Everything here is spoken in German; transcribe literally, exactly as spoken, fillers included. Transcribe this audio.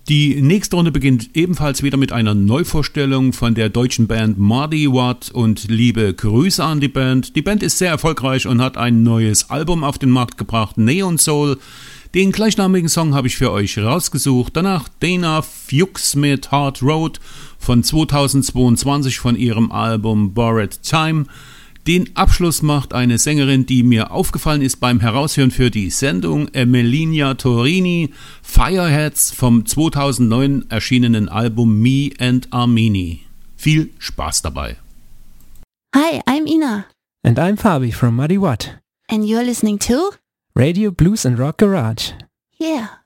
Die nächste Runde beginnt ebenfalls wieder mit einer Neuvorstellung von der deutschen Band Muddy Watt und liebe Grüße an die Band. Die Band ist sehr erfolgreich und hat ein neues Album auf den Markt gebracht, Neon Soul. Den gleichnamigen Song habe ich für euch rausgesucht. Danach Dana Fuchs mit Hard Road von zweitausendzweiundzwanzig von ihrem Album Borrowed Time. Den Abschluss macht eine Sängerin, die mir aufgefallen ist beim Heraushören für die Sendung, Emiliana Torini, Fireheads vom zweitausendneun erschienenen Album Me and Armini. Viel Spaß dabei. Hi, I'm Ina. And I'm Fabi from Muddy Watt. And you're listening to Radio Blues and Rock Garage. Yeah.